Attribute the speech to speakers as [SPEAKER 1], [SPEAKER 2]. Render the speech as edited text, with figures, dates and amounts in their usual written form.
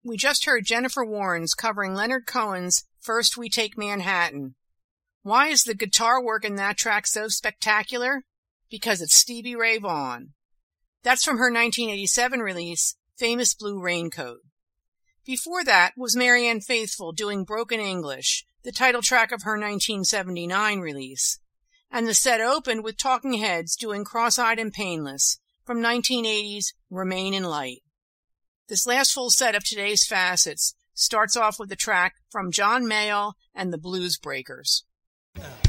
[SPEAKER 1] We just heard Jennifer Warnes covering Leonard Cohen's First We Take Manhattan. Why is the guitar work in that track so spectacular? Because it's Stevie Ray Vaughan. That's from her 1987 release, Famous Blue Raincoat. Before that was Marianne Faithfull doing Broken English, the title track of her 1979 release. And the set opened with Talking Heads doing Cross-Eyed and Painless from 1980's Remain in Light. This last full set of today's Facets starts off with a track from John Mayall and the Blues Breakers.